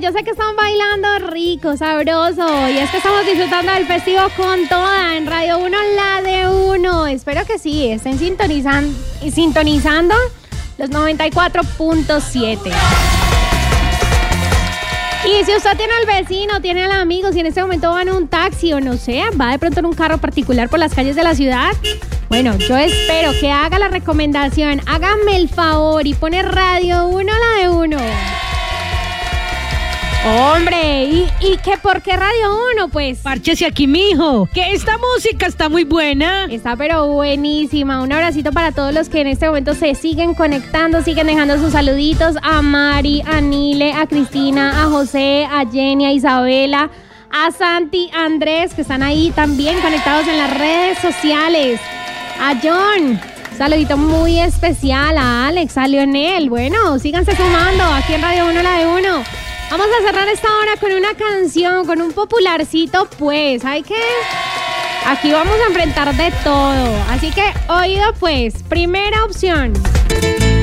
yo sé que están bailando rico, sabroso. Y es que estamos disfrutando del festivo con toda en Radio 1, la de uno. Espero que sí, estén sintonizando los 94.7. Y si usted tiene al vecino, tiene al amigo, si en este momento va en un taxi o no sé, va de pronto en un carro particular por las calles de la ciudad, bueno, yo espero que haga la recomendación, hágame el favor y pone Radio 1, la de uno. Hombre, ¿y qué por qué Radio 1? Pues párchese aquí, mijo, que esta música está muy buena. Está pero buenísima. Un abracito para todos los que en este momento se siguen conectando, siguen dejando sus saluditos a Mari, a Nile, a Cristina, a José, a Jenny, a Isabela, a Santi, a Andrés, que están ahí también conectados en las redes sociales. A John, saludito muy especial, a Alex, a Leonel. Bueno, síganse sumando aquí en Radio 1, la de uno. Vamos a cerrar esta hora con una canción, con un popularcito, pues. Aquí vamos a enfrentar de todo. Así que, oído, pues. Primera opción.